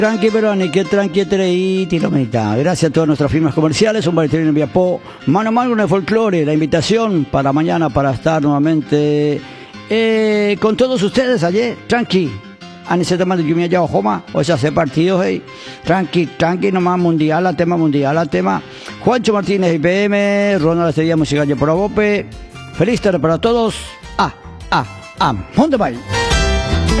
Tranqui Verónica, tranqui Tereiti, gracias a todas nuestras firmas comerciales, un barrio en Viapó, mano a mano con el folclore, la invitación para mañana para estar nuevamente con todos ustedes ayer, tranqui, a ese tema de Yumia Yao Joma, o sea, hace partidos, hey, tranqui, nomás mundial, a tema, Juancho Martínez IPM, Ronald Estería Musical por Abope, feliz tarde para todos, Monte Bay.